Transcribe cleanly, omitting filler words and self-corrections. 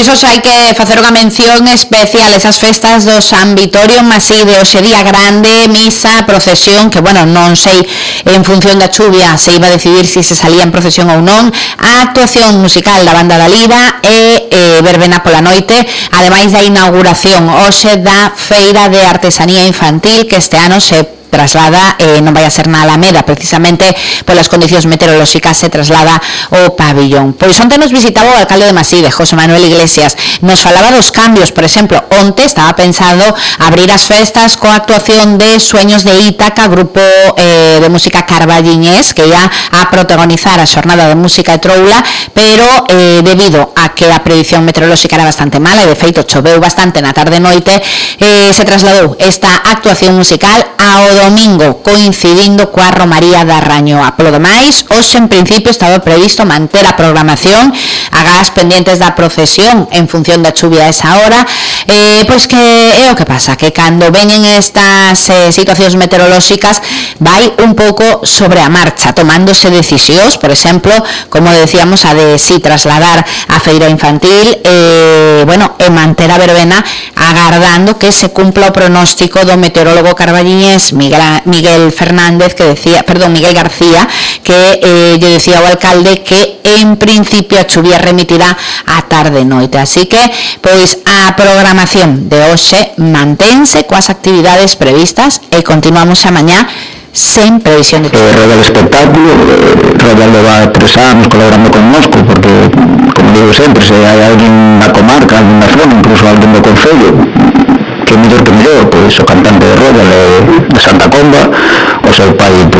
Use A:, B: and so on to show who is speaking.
A: Pois hoxe hai que facer unha mención especial esas festas do San Vitorio Maside, hoxe día grande, misa, procesión, que bueno, non sei en función da chuvia se iba a decidir se salía en procesión ou non, a actuación musical da Banda da Lira e verbena pola noite, ademais da inauguración hoxe da Feira de Artesanía Infantil que este ano se traslada, non vai a ser na Alameda, precisamente polas condicións meteorolóxicas se traslada ao pabillón. Pois onte nos visitaba o alcalde de Maside, José Manuel Iglesias, nos falaba dos cambios, por exemplo, onte estaba pensado abrir as festas coa actuación de Sueños de Ítaca, grupo de música carballiñés, que ia a protagonizar a xornada de música e troula, pero debido a que a predición meteorolóxica era bastante mala, e de feito choveu bastante na tarde e noite, se trasladou esta actuación musical ao domingo, coincidindo coa Romaría da Rañoa. Polo demais, hoxe en principio estaba previsto manter a programación, agás pendientes da procesión en función da chuvia a esa hora, pois que é o que pasa, que cando veñen estas situacións meteorolóxicas vai un pouco sobre a marcha, tomándose decisións, por exemplo, como decíamos, a de si trasladar a feira infantil, e manter a verbena agardando que se cumpla o pronóstico do meteorólogo carballiñés Miguel García, que lle decía ao alcalde que en principio a chuvia remitirá a tarde e noite, así que pois a programación de hoxe mantense coas actividades previstas e continuamos a mañá sen previsión de chuvia.
B: Roda el espectáculo, Roda leva 3 anos colaborando connosco, porque, como digo sempre, se hai alguén na comarca, alguén na zona, incluso alguén do concello, que mellor, pois o cantante de Roda de Santa Comba, o seu pai